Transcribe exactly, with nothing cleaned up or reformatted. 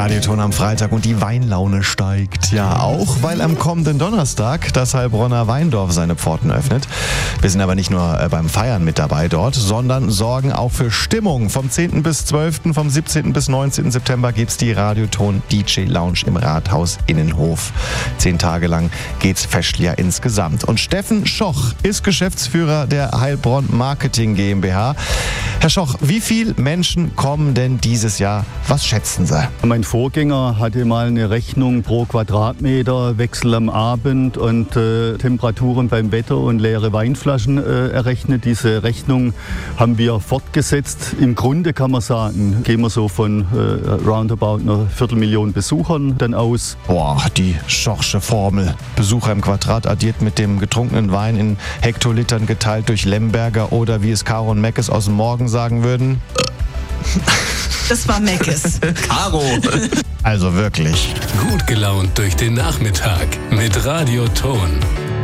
Radioton am Freitag und die Weinlaune steigt. Ja, auch weil am kommenden Donnerstag das Heilbronner Weindorf seine Pforten öffnet. Wir sind aber nicht nur beim Feiern mit dabei dort, sondern sorgen auch für Stimmung. Vom zehnten bis zwölften, vom siebzehnten bis neunzehnten September gibt's die Radioton D J Lounge im Rathaus Innenhof. Zehn Tage lang geht's festlicher insgesamt. Und Steffen Schoch ist Geschäftsführer der Heilbronn Marketing GmbH. Herr Schoch, wie viele Menschen kommen denn dieses Jahr? Was schätzen Sie? Mein Vorgänger hatte mal eine Rechnung pro Quadratmeter, Wechsel am Abend und äh, Temperaturen beim Wetter und leere Weinflaschen äh, errechnet. Diese Rechnung haben wir fortgesetzt. Im Grunde kann man sagen, gehen wir so von äh, roundabout einer Viertelmillion Besuchern dann aus. Boah, die Schochsche Formel. Besucher im Quadrat addiert mit dem getrunkenen Wein in Hektolitern geteilt durch Lemberger oder wie es Caro und Meckes aus dem Morgen sagen würden. Das war Meckes. Caro. Also wirklich. Gut gelaunt durch den Nachmittag mit Radioton.